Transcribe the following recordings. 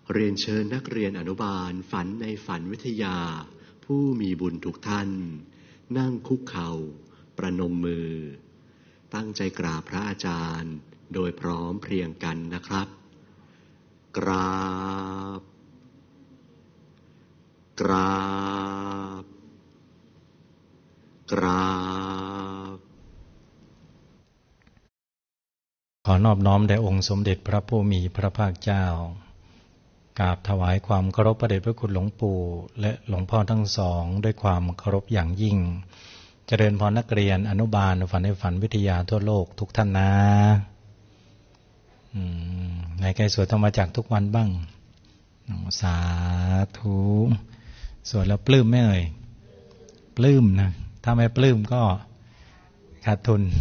เรียนเชิญนักเรียนอนุบาลฝันในฝันวิทยาผู้มีบุญทุกท่านนั่งคุกเข่าประนมมือตั้งใจกราบพระอาจารย์โดยพร้อมเพรียงกันนะครับกราบกราบกราบขอนอบน้อมแด่องค์สมเด็จพระผู้มีพระภาคเจ้ากราบถวายความเคารพพระเดชพระคุณหลวงปู่และหลวงพ่อทั้งสองด้วยความเคารพอย่างยิ่งเจริญพรนักเรียนอนุบาลฝันในฝันวิทยาทั่วโลกทุกท่านนะในใครสวดธรรมจักรทุกวันบ้างสาธุสวดแล้วปลื้มไหมเอ่ยปลื้มนะถ้าไม่ปลื้มก็ขาดทุน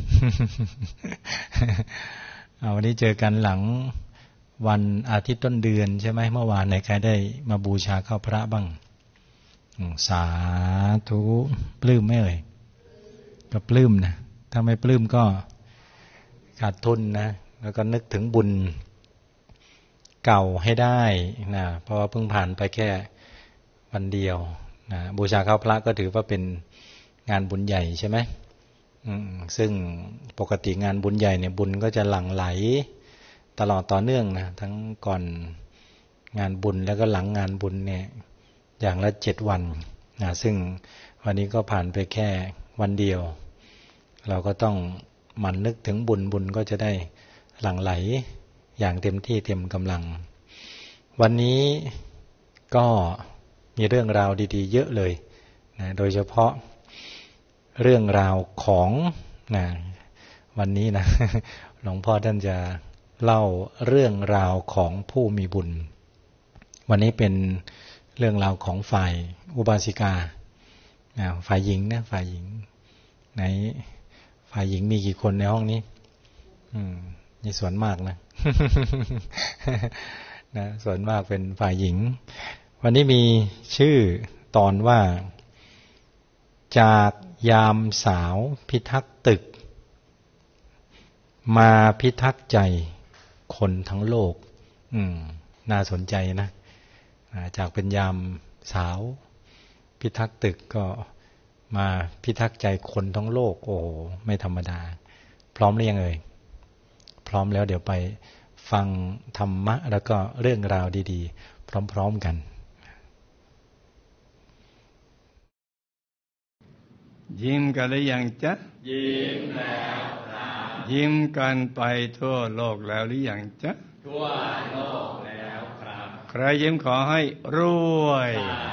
วันนี้เจอกันหลังวันอาทิตย์ต้นเดือนใช่ไหมเมื่อวานไหนใครได้มาบูชาข้าวพระบ้างสาธุปลื้มไหมเอ่ยก็ปลื้มนะถ้าไม่ปลื้มก็ขาดทุนนะแล้วก็นึกถึงบุญเก่าให้ได้นะเพราะว่าเพิ่งผ่านไปแค่วันเดียวนะบูชาข้าวพระก็ถือว่าเป็นงานบุญใหญ่ใช่ไหมซึ่งปกติงานบุญใหญ่เนี่ยบุญก็จะหลั่งไหลตลอดต่อเนื่องนะทั้งก่อนงานบุญแล้วก็หลังงานบุญเนี่ยอย่างละ7 วันนะซึ่งวันนี้ก็ผ่านไปแค่วันเดียวเราก็ต้องหมั่นนึกถึงบุญก็จะได้หลั่งไหลอย่างเต็มที่เต็มกำลังวันนี้ก็มีเรื่องราวดีๆเยอะเลยนะโดยเฉพาะเรื่องราวของนะวันนี้นะ หลวงพ่อท่านจะเล่าเรื่องราวของผู้มีบุญวันนี้เป็นเรื่องราวของฝ่ายอุบาสิกาฝ่ายหญิงนะฝ่ายหญิงไหนฝ่ายหญิงมีกี่คนในห้องนี้นี่ส่วนมากนะ นะส่วนมากเป็นฝ่ายหญิงวันนี้มีชื่อตอนว่าจากยามสาวพิทักษ์ตึกมาพิทักษ์ใจคนทั้งโลกน่าสนใจนะจากเป็นยามสาวพิทักษ์ตึกก็มาพิทักษ์ใจคนทั้งโลกโอ้ไม่ธรรมดาพร้อมหรือยังเอ่ยพร้อมแล้วเดี๋ยวไปฟังธรรมะแล้วก็เรื่องราวดีๆพร้อมๆกันยิ้มกันหรือยังจ๊ะยิ้มแล้วครับยิ้มกันไปทั่วโลกแล้วหรือยังจ๊ะทั่วโลกแล้วครับใครยิ้มขอให้รวย